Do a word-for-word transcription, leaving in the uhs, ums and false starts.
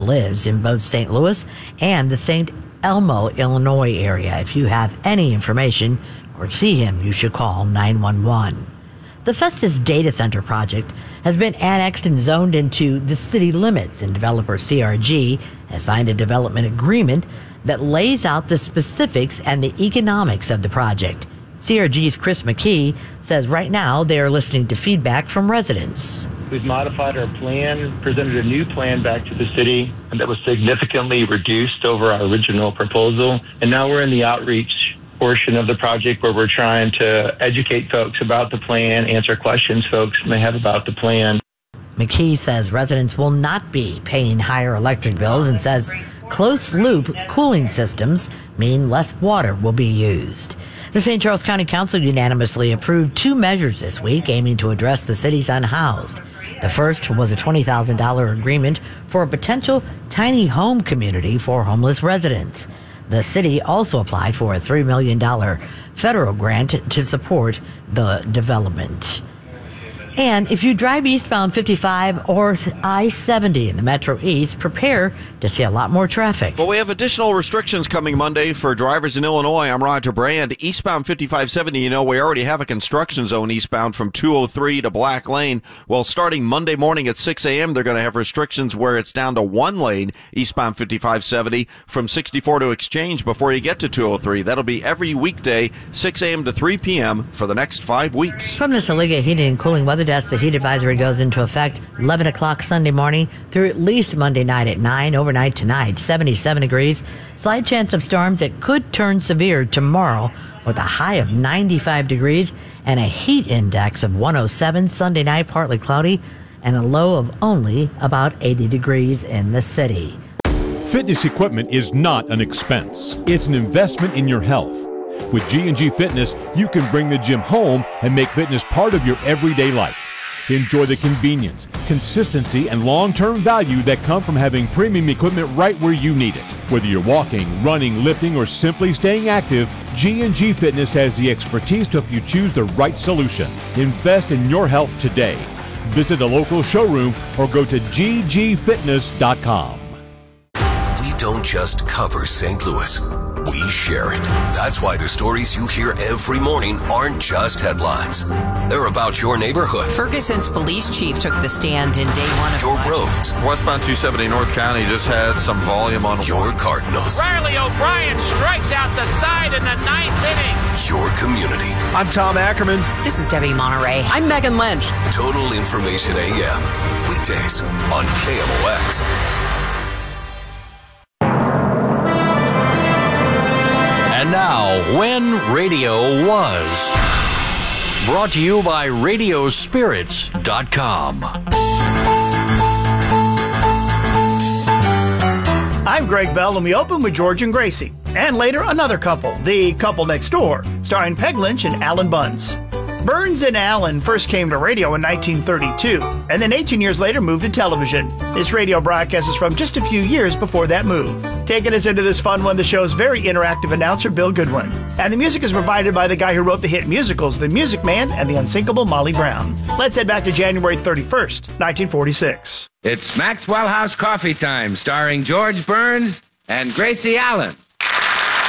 lives in both Saint Louis and the Saint Elmo, Illinois area. If you have any information or see him, you should call nine one one. The Festus Data Center project has been annexed and zoned into the city limits, and developer C R G has signed a development agreement that lays out the specifics and the economics of the project. C R G's Chris McKee says right now they are listening to feedback from residents. We've modified our plan, presented a new plan back to the city that was significantly reduced over our original proposal, and now we're in the outreach portion of the project where we're trying to educate folks about the plan, answer questions folks may have about the plan. McKee says residents will not be paying higher electric bills and says closed-loop cooling systems mean less water will be used. The Saint Charles County Council unanimously approved two measures this week aiming to address the city's unhoused. The first was a twenty thousand dollars agreement for a potential tiny home community for homeless residents. The city also applied for a three million dollars federal grant to support the development. And if you drive eastbound fifty-five or I seventy in the Metro East, prepare to see a lot more traffic. Well, we have additional restrictions coming Monday for drivers in Illinois. I'm Roger Brand. Eastbound fifty-five seventy, you know, we already have a construction zone eastbound from two oh three to Black Lane. Well, starting Monday morning at six a.m., they're going to have restrictions where it's down to one lane eastbound fifty-five seventy from sixty-four to Exchange before you get to two oh three. That'll be every weekday, six a.m. to three p.m. for the next five weeks. From the Saliga Heating and Cooling Weather Desk, the heat advisory goes into effect eleven o'clock Sunday morning through at least Monday night at nine. Overnight tonight, seventy-seven degrees. Slight chance of storms that could turn severe tomorrow with a high of ninety-five degrees and a heat index of one oh seven. Sunday night, partly cloudy and a low of only about eighty degrees in the city. Fitness equipment is not an expense. It's an investment in your health. With G and G Fitness, you can bring the gym home and make fitness part of your everyday life. Enjoy the convenience, consistency, and long-term value that come from having premium equipment right where you need it. Whether you're walking, running, lifting, or simply staying active, G and G Fitness has the expertise to help you choose the right solution. Invest in your health today. Visit a local showroom or go to g g fitness dot com. We don't just cover Saint Louis. We share it. That's why the stories you hear every morning aren't just headlines. They're about your neighborhood. Ferguson's police chief took the stand in day one of your roads. Westbound two seventy North County just had some volume on your Cardinals. Riley O'Brien strikes out the side in the ninth inning. Your community. I'm Tom Ackerman. This is Debbie Monterey. I'm Megan Lynch. Total Information A M. Weekdays on K M O X. And now, When Radio Was. Brought to you by radio spirits dot com. I'm Greg Bell, and we open with George and Gracie. And later, another couple, the couple next door, starring Peg Lynch and Alan Bunce. Burns and Allen first came to radio in nineteen thirty-two, and then eighteen years later moved to television. This radio broadcast is from just a few years before that move. Taking us into this fun one, the show's very interactive announcer, Bill Goodwin. And the music is provided by the guy who wrote the hit musicals, The Music Man and The Unsinkable Molly Brown. Let's head back to January thirty-first, nineteen forty-six. It's Maxwell House Coffee Time, starring George Burns and Gracie Allen.